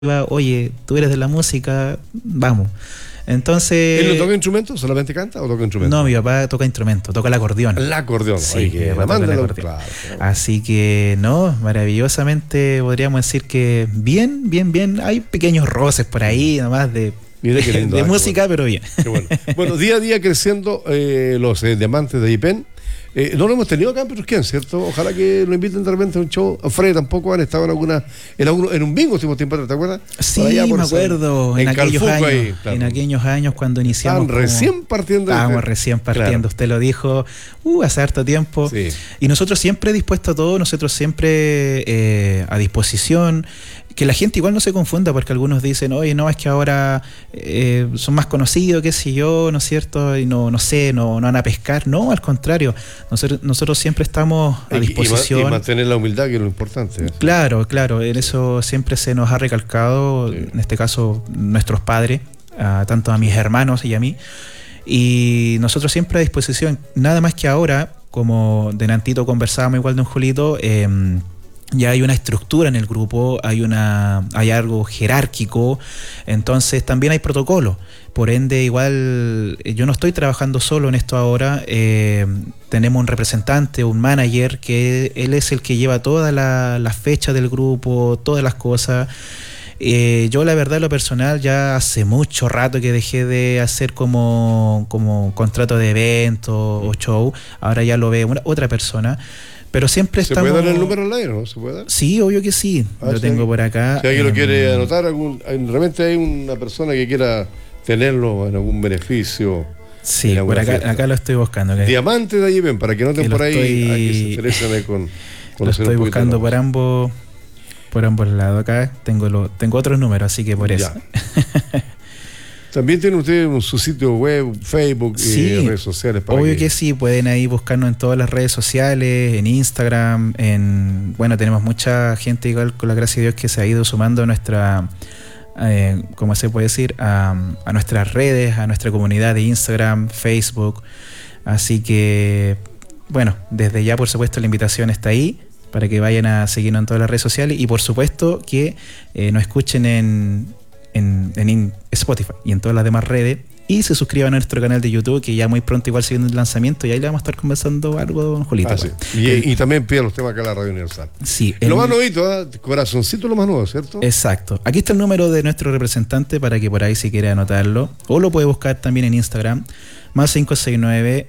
oye, tú eres de la música, vamos. Entonces... ¿Él no toca instrumento? ¿Solamente canta o toca instrumento? No, mi papá toca instrumento, toca el acordeón. El acordeón. Sí, Oye, la manda el acordeón. Claro. Así que, no, maravillosamente podríamos decir que bien. Hay pequeños roces por ahí, nomás de música, pero bien. Qué bueno. Bueno, día a día creciendo los diamantes de IPEN. No lo hemos tenido acá en Petrusquén, ¿cierto? Ojalá que lo inviten de repente a un show. Fred tampoco han estado en un bingo último tiempo, ¿te acuerdas? Sí, me acuerdo. En aquellos años, ahí, claro. En aquellos años cuando iniciamos. Recién partiendo. Estábamos recién partiendo. Claro. Usted lo dijo hace harto tiempo. Sí. Y nosotros siempre dispuestos a todo, nosotros siempre a disposición. Que la gente igual no se confunda, porque algunos dicen, oye, no, es que ahora son más conocidos, qué sé yo, ¿no es cierto? Y no van a pescar. No, al contrario, nosotros siempre estamos a disposición. Y mantener la humildad, que es lo importante. Claro, en eso siempre se nos ha recalcado, sí. En este caso, nuestros padres, tanto a mis hermanos y a mí. Y nosotros siempre a disposición, nada más que ahora, como delantito conversábamos igual de un Julito, ya hay una estructura en el grupo, hay algo jerárquico, entonces también hay protocolo. Por ende, igual yo no estoy trabajando solo en esto ahora, tenemos un representante, un manager, que él es el que lleva todas las fechas del grupo, todas las cosas. Yo la verdad, lo personal, ya hace mucho rato que dejé de hacer como contrato de evento o show, ahora ya lo ve otra persona. Pero siempre estamos... ¿Se puede dar el número al aire, no? ¿Se puede dar? Sí, obvio que sí. Lo tengo por acá. Si alguien lo quiere anotar, realmente hay una persona que quiera tenerlo en algún beneficio. Sí, por acá lo estoy buscando. Diamante de IPEN, para que noten por ahí, a que se interesen con lo estoy buscando por ambos lados. Acá tengo otros números, así que por eso. También tiene usted su sitio web, Facebook y redes sociales. Obvio que sí, pueden ahí buscarnos en todas las redes sociales, en Instagram, tenemos mucha gente igual, con la gracia de Dios, que se ha ido sumando a nuestra, ¿cómo se puede decir? A nuestras redes, a nuestra comunidad de Instagram, Facebook. Así que, desde ya, por supuesto, la invitación está ahí, para que vayan a seguirnos en todas las redes sociales, y por supuesto que nos escuchen en Spotify y en todas las demás redes, y se suscriban a nuestro canal de YouTube, que ya muy pronto igual siguiendo el lanzamiento, y ahí le vamos a estar conversando algo, don Julito. Sí. Y también piden los temas acá a la Radio Universal. Sí. Lo más nuevito, corazoncito, lo más nuevo, ¿cierto? Exacto. Aquí está el número de nuestro representante, para que por ahí, si quiere anotarlo, o lo puede buscar también en Instagram, más 569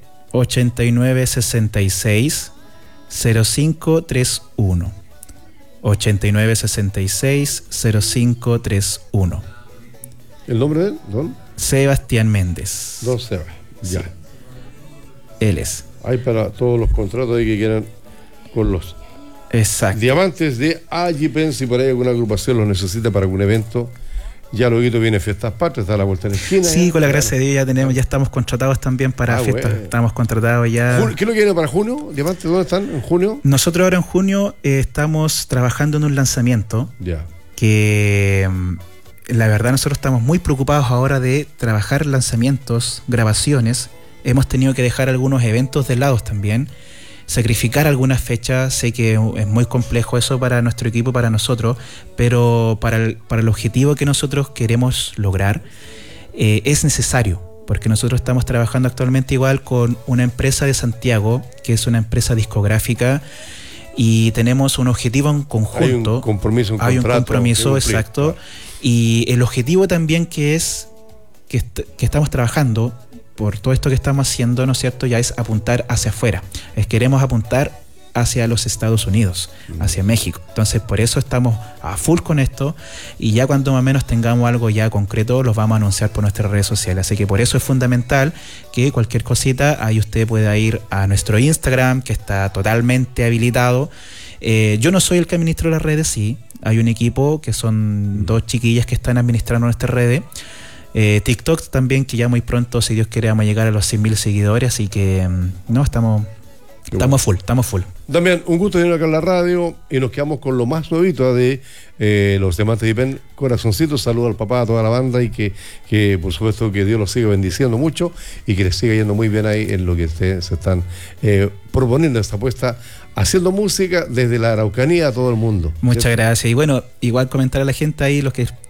8966 0531 8966 0531. ¿El nombre de él, don? Sebastián Méndez. Don Seba, ya. Sí. Él es. Hay para todos los contratos ahí que quieran con los diamantes de IPEN. Si por ahí alguna agrupación los necesita para algún evento, ya luego viene Fiestas Patrias, está a la vuelta de la esquina. Sí, con la gracia de Dios ya estamos contratados también para fiestas. Bueno. Estamos contratados ya. ¿Qué es lo que viene para junio? ¿Diamantes dónde están en junio? Nosotros ahora en junio estamos trabajando en un lanzamiento. Ya. Que la verdad, nosotros estamos muy preocupados ahora de trabajar lanzamientos, grabaciones. Hemos tenido que dejar algunos eventos de lado también, sacrificar algunas fechas. Sé que es muy complejo eso para nuestro equipo, para nosotros, pero para el objetivo que nosotros queremos lograr, es necesario, porque nosotros estamos trabajando actualmente igual con una empresa de Santiago, que es una empresa discográfica, y tenemos un objetivo en conjunto. Hay un compromiso, Hay un compromiso, exacto. Y el objetivo también que estamos trabajando por todo esto que estamos haciendo, ¿no es cierto?, ya es apuntar hacia afuera. Queremos apuntar hacia los Estados Unidos, hacia México. Entonces, por eso estamos a full con esto, y ya cuando más o menos tengamos algo ya concreto, los vamos a anunciar por nuestras redes sociales. Así que por eso es fundamental que cualquier cosita, ahí usted pueda ir a nuestro Instagram, que está totalmente habilitado. Yo no soy el que administra las redes, sí. Hay un equipo que son 2 chiquillas que están administrando nuestras redes. TikTok también, que ya muy pronto, si Dios quiere, vamos a llegar a los 100.000 seguidores, así que estamos full. Damián, un gusto tener acá en la radio y nos quedamos con lo más nuevito de los Diamantes de IPEN. Corazoncito, saludo al papá, a toda la banda y que por supuesto que Dios los siga bendiciendo mucho y que les siga yendo muy bien ahí en lo que se están proponiendo esta apuesta, haciendo música desde la Araucanía a todo el mundo. Muchas gracias. Y bueno, igual comentar a la gente ahí, los que